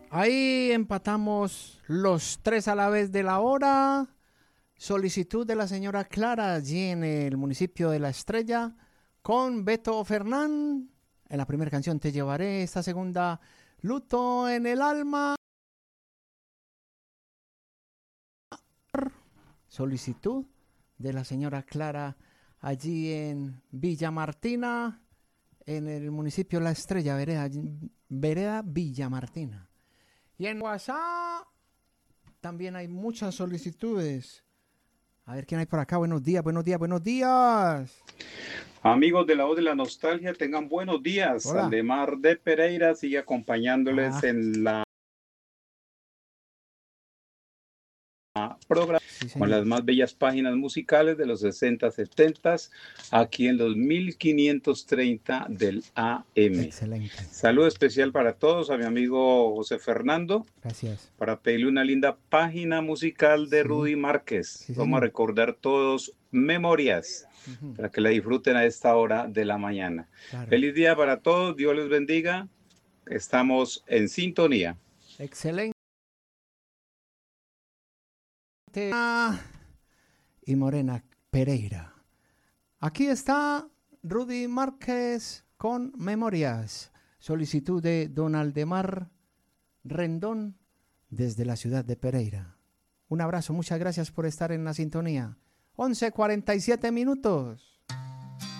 Ahí empatamos los tres a la vez de la hora. Solicitud de la señora Clara allí en el municipio de La Estrella con Beto Fernán. En la primera canción Te llevaré, esta segunda Luto en el alma. Solicitud de la señora Clara allí en Villa Martina, en el municipio La Estrella, vereda Villa Martina. Y en WhatsApp también hay muchas solicitudes. A ver quién hay por acá. Buenos días, buenos días, buenos días. Amigos de la voz de la nostalgia, tengan buenos días. Hola. Aldemar de Pereira sigue acompañándoles en la programa Sí, con las más bellas páginas musicales de los 60, 70, aquí en los 1530 del AM. Excelente. Saludo especial para todos, a mi amigo José Fernando. Gracias. Para pedirle una linda página musical de Sí. Rudy Márquez. Sí, Vamos a recordar todos memorias para que la disfruten a esta hora de la mañana. Claro. Feliz día para todos, Dios les bendiga. Estamos en sintonía. Excelente. Y Morena Pereira. Aquí está Rudy Márquez con Memorias. Solicitud de Don Aldemar Rendón desde la ciudad de Pereira. Un abrazo, muchas gracias por estar en la sintonía. 11:47 minutos.